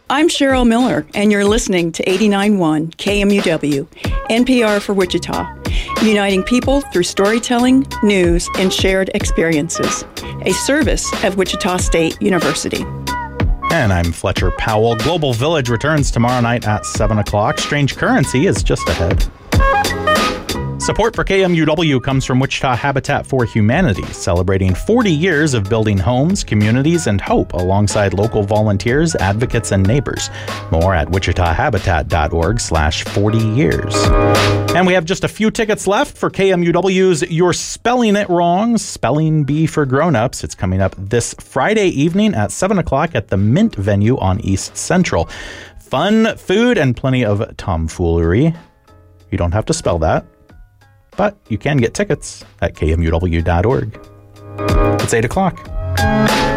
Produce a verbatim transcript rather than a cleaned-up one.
I'm Cheryl Miller, and you're listening to eighty-nine point one K M U W, N P R for Wichita, uniting people through storytelling, news, and shared experiences, a service of Wichita State University. And I'm Fletcher Powell. Global Village returns tomorrow night at seven o'clock. Strange Currency is just ahead. Support for K M U W comes from Wichita Habitat for Humanity, celebrating forty years of building homes, communities, and hope alongside local volunteers, advocates, and neighbors. More at wichitahabitat.org slash 40 years. And we have just a few tickets left for K M U W's You're Spelling It Wrong, Spelling Bee for Grown-Ups. It's coming up this Friday evening at seven o'clock at the Mint venue on East Central. Fun, food, and plenty of tomfoolery. You don't have to spell that, but you can get tickets at K M U W dot org. It's eight o'clock.